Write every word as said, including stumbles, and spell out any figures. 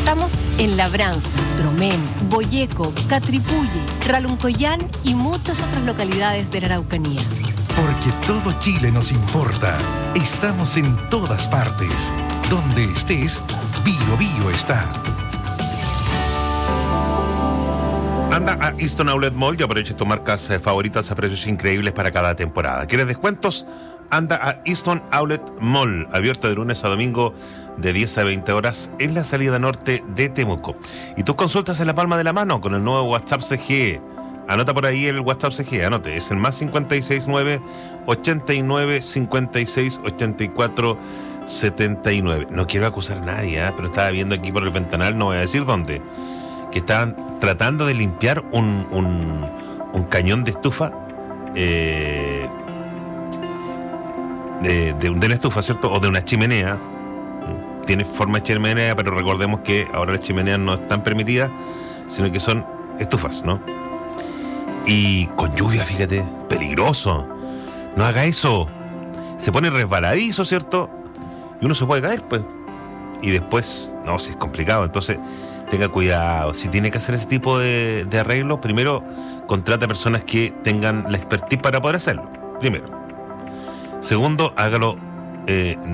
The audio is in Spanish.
Estamos en Labranza, Tromén, Boyeco, Catripulli, Raluncoyán y muchas otras localidades de la Araucanía. Porque todo Chile nos importa. Estamos en todas partes. Donde estés, Bio Bio está. Anda a Easton Outlet Mall y aprovecha tus marcas eh, favoritas a precios increíbles para cada temporada. ¿Quieres descuentos? Anda a Easton Outlet Mall, abierto de lunes a domingo de diez a veinte horas en la salida norte de Temuco. Y tus consultas en la palma de la mano con el nuevo WhatsApp C G. Anota por ahí el WhatsApp C G, anote, es el más cincuenta y seis nueve, ochenta y nueve, cincuenta y seis, ochenta y cuatro, setenta y nueve. No quiero acusar a nadie, ¿eh? Pero estaba viendo aquí por el ventanal, no voy a decir dónde, que estaban tratando de limpiar un, un, un cañón de estufa, eh, de, de, de la estufa, ¿cierto? O de una chimenea. Tiene forma de chimenea, pero recordemos que ahora las chimeneas no están permitidas, sino que son estufas, ¿no? Y con lluvia, fíjate, peligroso. No haga eso. Se pone resbaladizo, ¿cierto? Y uno se puede caer, pues. Y después, no, si es complicado. Entonces, tenga cuidado. Si tiene que hacer ese tipo de, de arreglos, primero, contrate a personas que tengan la expertise para poder hacerlo. Primero. Segundo, hágalo... Eh,